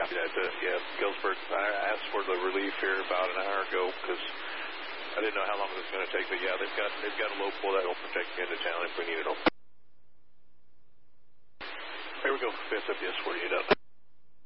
Copy that. Yeah, Galesburg. I asked for the relief here about an hour ago because I didn't know how long it was going to take. But yeah, they've got a low pull that will protect you into town if we need it. Here we go. FSFS 48 up.